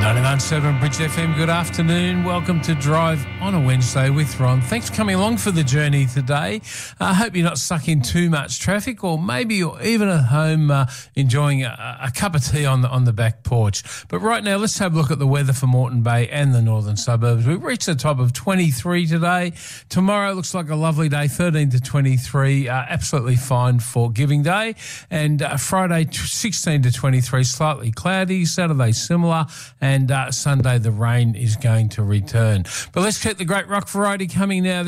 99.7 Bridge FM, good afternoon. Welcome to Drive on a Wednesday with Ron. Thanks for coming along for the journey today. I hope you're not stuck in too much traffic, or maybe you're even at home enjoying a cup of tea on the back porch. But right now, let's have a look at the weather for Moreton Bay and the northern suburbs. We've reached the top of 23 today. Tomorrow looks like a lovely day, 13 to 23, absolutely fine for Giving Day. And Friday, 16 to 23, slightly cloudy. Saturday, similar. And Sunday, the rain is going to return. But let's keep the great rock variety coming now.